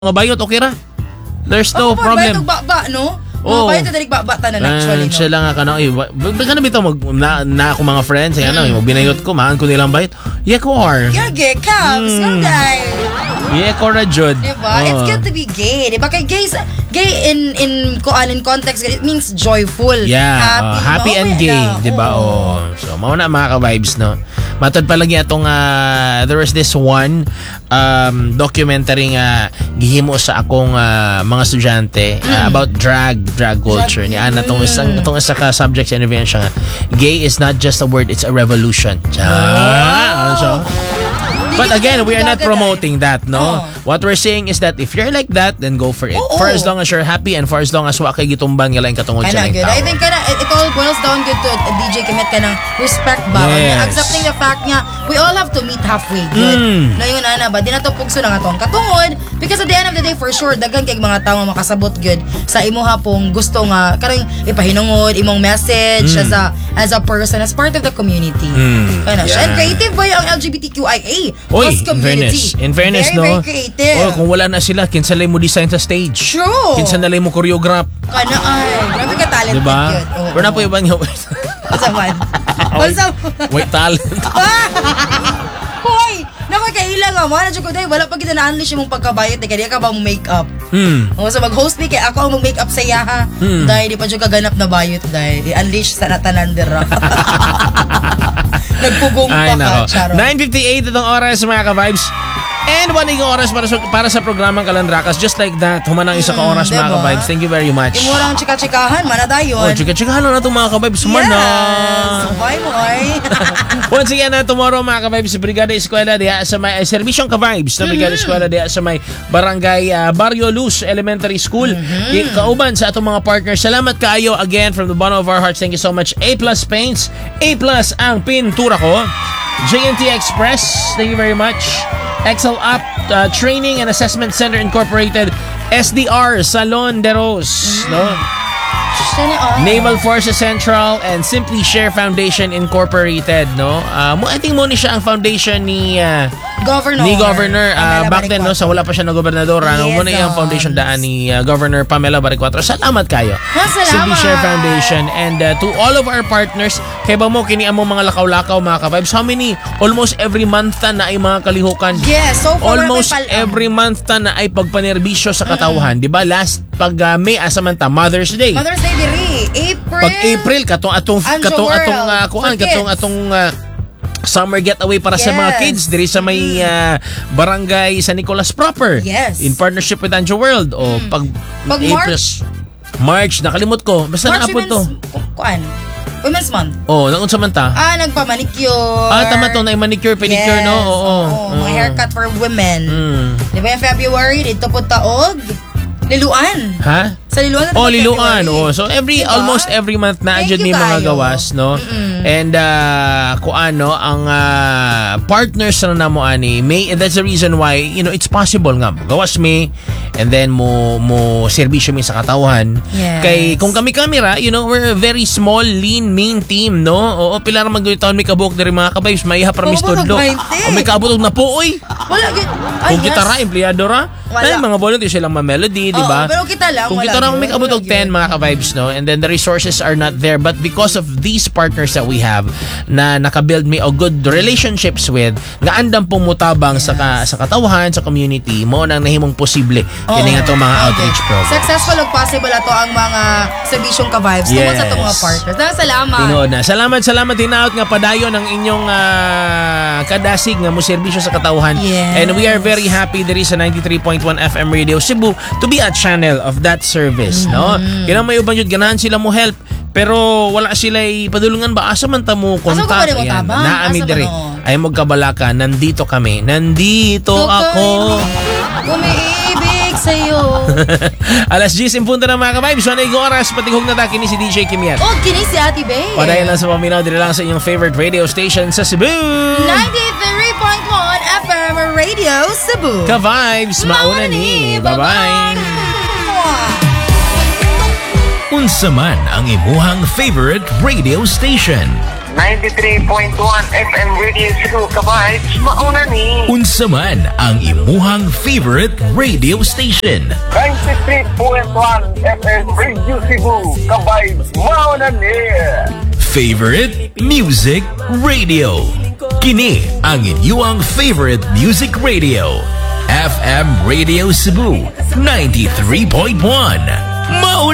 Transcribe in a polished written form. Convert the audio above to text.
Mga bayot, okay ra? There's no problem. Bayot no? Oh. Bayot na baba na actually, no? Siya lang ka na. Baka na bitaw na ako mga friends. Ayan na, binayot ko. Maan ko nilang bayot. Yeah, ko are. You're gay, Cubs. Guys. Yeah, ko ra, Jud. Diba? It's good to be gay. Diba? Kaya gay in context, it means joyful. Yeah. Happy and gay. Diba? Oh. So, mauna mga ka-vibes, no? Matod pa lagi atong there was this one documentary nga gihimo sa akong mga estudyante about drag culture. Ni ana tong isang ka subject sa intervention nga gay is not just a word, it's a revolution. So, but again, we are not promoting that, no? What we're saying is that if you're like that, then go for it. For as long as you're happy and for as long as wa kay gitumban nga lang katungod sa lang tao. I think it all boils down good to DJ Kimet ka ng respect ba? Yes. Accepting the fact nga we all have to meet halfway. Good. No yun ana ba? Di na to pugso na nga tong katungod because at the end of the day for sure daghan kay mga tao makasabot good sa imuha pong gusto nga karang ipahinungod imong message as a person as part of the community. Kana siya. And creative ba yung LGBTQIA plus community? In fairness, very, no? Very creative. Oh, kung wala na sila, kinsalay mo design sa stage. True. Kinsalay mo choreograph. Kana ay, grabe ka talented diba? yun. Pero na po iba niyo. Kasaman. Wait, talent. Hoy! Naku, kailang nga mo. Nadyo ko dahil wala pa kita na-unleash yung pagkabayot. Kaya ka ba mong make-up? So mag-host me, kaya ako ang mag-make-up sa yaha. Dahil di pa dyo kaganap na bayot. Dahil i-unleash sa natanandira. Nagpugong pa ka, Charo. 9:58 itong oras mga ka-vibes. And one oras para sa programang Kalandrakas. Just like that, humanang isa ka oras mga ka-vibes. Thank you very much. Imurang chika-chikahan, mana dayon. Chika-chikahan na itong mga ka-vibes. Yes! Bye, boy. Once again, tomorrow mga ka-vibes, Brigada Eskwela diya sa may Servisyong ka-vibes na Brigada Eskwela diya sa may Barangay Barrio Luz Elementary School. Kauban sa atong mga partners. Salamat kaayo again from the bottom of our hearts. Thank you so much. A+ Paints. A+ ang pintura ko. JNT Express. Thank you very much. Excel Up Training and Assessment Center Incorporated, SDR Salon de Rose, no? Naval Forces Central and Simply Share Foundation Incorporated, no? I think mo ni siya ang foundation ni Governor back then, no? So wala pa siya na gobernador. Mo na yung foundation daan ni Governor Pamela Baricuatro. Salamat kayo. Simply Share Foundation and to all of our partners, kay ba mo kini among mga lakaw-lakaw mga ka-vibes. How many? Almost every month na ay mga kalihukan. Yes, so far almost every month na ay pagpanerbisyo sa katawhan, di ba? Last pag May asamanta Mother's Day. Mother's Day diri, April. Pag April katong summer getaway para sa mga kids diri sa may barangay San Nicolas proper. Yes. In partnership with Anjo World. O pag March nakalimot ko. Basta naapod to. Women's Month. Naunsa man ta? Nagpa-manicure. Tama to na manicure, pedicure, no? Mga haircut for women. Di ba yung February, dito po taog. Liluan. Ha? Sa Liluan. Liluan. So almost every month na andyan may mga gawas, no? And ang partners na namo ani, and that's the reason why, it's possible nga gawas me and then mo serbisyo mi sa katawhan. Yes. Kay kung kami ra, we're a very small, lean, mean team, no? Pila ra man gyud taon may kabuok diri mga ka-vibes, maiha para mistudlo. May kaabot og napuoy. Wala gid. Kung kita ra empleyado ra, ay mga volunteer silang ma-melody, di ba? Pero kita lang. Kung kita ra may kaabot og 10 mga ka-vibes, no? And then the resources are not there, but because of these partners that we have na nakabuild me a good relationships with, nga andam pong mutabang sa katawhan, sa community, mo nang nahimong posible kini nga mga outreach programs. Successful ug possible ato ang mga serbisyong ka-vibes tungod sa itong mga partners. Salamat. Tinood na. Salamat hinaut nga padayon ang inyong kadasig nga mo serbisyo sa katawhan. Yes. And we are very happy diri sa 93.1 FM Radio Cebu to be a channel of that service, no? Kaya may uban jud ganahan sila mo help pero wala sila padulungan ba asa man ta mo kontak naami diri ay magkabalaka nandito kami ako umiibig sa'yo. Alas 10 in punto na mga ka-vibes. So, naigo oras, patigog na ta, kini si DJ Kimiat. Kini si Ate Bay. Padayan lang sa paminaw, dito lang sa inyong favorite radio station sa Cebu. 93.1 FM Radio Cebu. Ka-vibes, mauna ni. Bye-bye. Unsa man ang imuhang favorite radio station. 93.1 FM Radio Cebu ka-vibes, mauna ni. Unsa man ang imuhang favorite radio station. 93.1 FM Radio Cebu ka-vibes, mauna ni. Favorite music radio. Kini ang inyong favorite music radio. FM Radio Cebu 93.1. Mauna